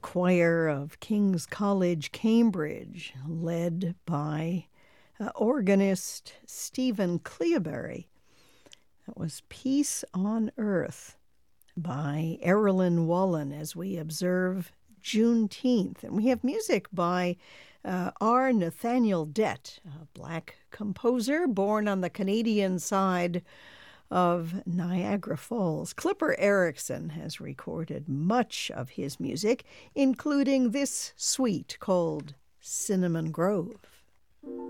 choir of King's College, Cambridge, led by organist Stephen Cleobury. That was Peace on Earth by Erilyn Wallen as we observe Juneteenth. And we have music by R. Nathaniel Dett, a black composer born on the Canadian side of Niagara Falls. Clipper Erickson has recorded much of his music, including this suite called Cinnamon Grove.